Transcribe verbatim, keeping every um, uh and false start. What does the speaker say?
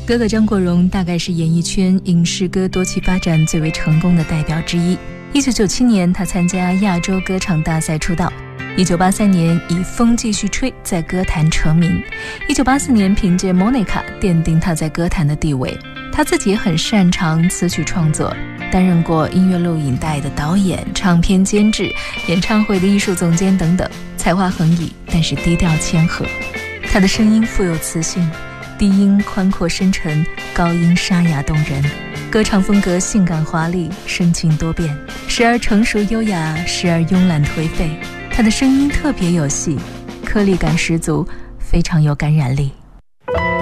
哥哥张国荣大概是演艺圈影视歌多期发展最为成功的代表之一。一九九七年，他参加亚洲歌唱大赛出道。一九八三年以《风继续吹》在歌坛成名。一九八四年凭借《Monica》奠定他在歌坛的地位。他自己也很擅长词曲创作，担任过音乐录影带的导演、唱片监制、演唱会的艺术总监等等，才华横溢，但是低调谦和。他的声音富有磁性，低音宽阔深沉，高音沙哑动人，歌唱风格性感华丽，深情多变，时而成熟优雅，时而慵懒颓废。他的声音特别有戏，颗粒感十足，非常有感染力。